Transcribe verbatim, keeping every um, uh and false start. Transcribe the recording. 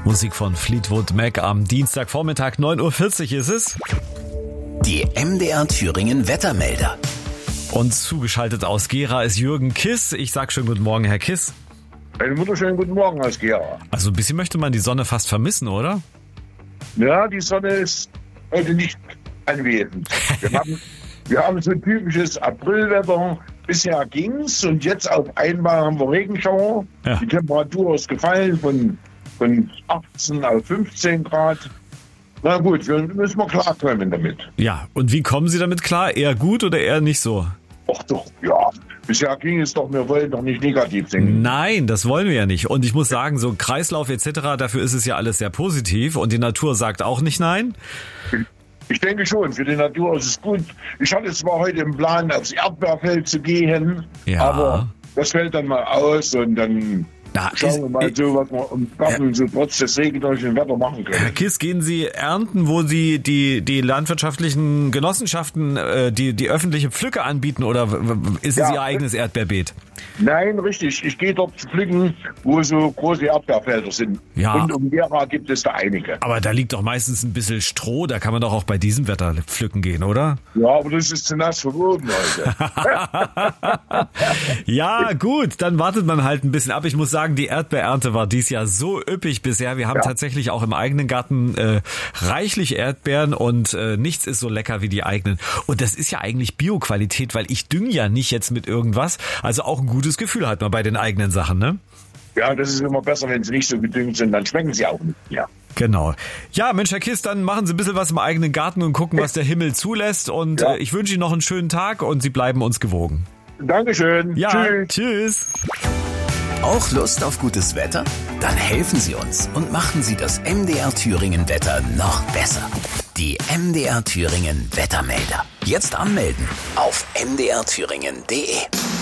Musik von Fleetwood Mac am Dienstagvormittag, neun Uhr vierzig ist es. Die M D R Thüringen Wettermelder. Und zugeschaltet aus Gera ist Jürgen Kiss. Ich sag schönen guten Morgen, Herr Kiss. Einen wunderschönen guten Morgen aus Gera. Also ein bisschen möchte man die Sonne fast vermissen, oder? Ja, die Sonne ist heute nicht anwesend. Wir haben, wir haben so ein typisches Aprilwetter. Bisher ging's und jetzt auf einmal haben wir Regenschauer. Ja. Die Temperatur ist gefallen von, von achtzehn auf fünfzehn Grad. Na gut, wir müssen mal klarkommen damit. Ja, und wie kommen Sie damit klar? Eher gut oder eher nicht so? Ach doch, ja. Bisher ging es doch, wir wollen doch nicht negativ denken. Nein, das wollen wir ja nicht. Und ich muss sagen, so Kreislauf et cetera, dafür ist es ja alles sehr positiv. Und die Natur sagt auch nicht nein. Ich denke schon, für die Natur ist es gut. Ich hatte zwar heute im Plan, aufs Erdbeerfeld zu gehen, Ja. aber das fällt dann mal aus und dann Na, schauen ist- wir mal so, was wir im Garten so trotz des regnerischen Wetter machen Herr können. Kiss, gehen Sie ernten, wo Sie die, die landwirtschaftlichen Genossenschaften äh, die, die öffentliche Pflücke anbieten, oder w- w- ist es Ja. Ihr eigenes Erdbeerbeet? Nein, richtig. Ich gehe dort pflücken, wo so große Erdbeerfelder sind. Ja. Und um Gera gibt es da einige. Aber da liegt doch meistens ein bisschen Stroh, da kann man doch auch bei diesem Wetter pflücken gehen, oder? Ja, aber das ist zu nass von oben heute. Ja, gut, dann wartet man halt ein bisschen ab. Ich muss sagen, die Erdbeerernte war dies Jahr so üppig bisher. Wir haben Ja. tatsächlich auch im eigenen Garten äh, reichlich Erdbeeren und äh, nichts ist so lecker wie die eigenen. Und das ist ja eigentlich Bioqualität, weil ich dünge ja nicht jetzt mit irgendwas. Also auch ein gutes Gefühl hat man bei den eigenen Sachen, ne? Ja, das ist immer besser, wenn sie nicht so gedüngt sind, dann schmecken sie auch nicht. Ja. Genau. Ja, Mensch, Herr Kiss, dann machen Sie ein bisschen was im eigenen Garten und gucken, was der Himmel zulässt. Und Ja. äh, ich wünsche Ihnen noch einen schönen Tag und Sie bleiben uns gewogen. Dankeschön. Ja, Tschüss. tschüss. Auch Lust auf gutes Wetter? Dann helfen Sie uns und machen Sie das M D R Thüringen Wetter noch besser. Die M D R Thüringen Wettermelder. Jetzt anmelden auf m d r thüringen punkt d e.